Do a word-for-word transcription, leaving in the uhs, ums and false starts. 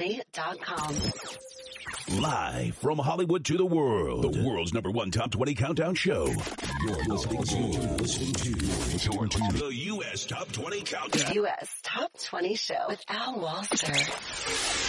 twenty dot com. Live from Hollywood to the world, the world's number one top twenty countdown show. You're listening to, you're listening to, you're listening to the U S Top twenty Countdown. The U S Top twenty Show with Al Walster.